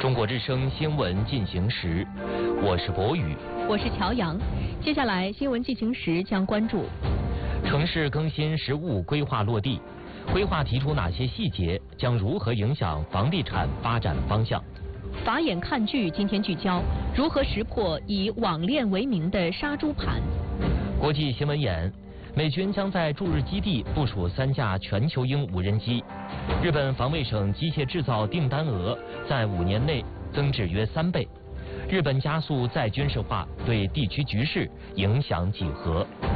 中国之声新闻进行时，我是博宇， 我是乔阳。接下来新闻进行时将关注城市更新实务规划落地，规划提出哪些细节，将如何影响房地产发展方向。 法眼看剧今天聚焦如何识破以网恋为名的杀猪盘。 国际新闻眼，美军将在驻日基地部署3架全球鹰无人机。日本防卫省机械制造订单额在5年内增至约3倍。日本加速再军事化，对地区局势影响几何。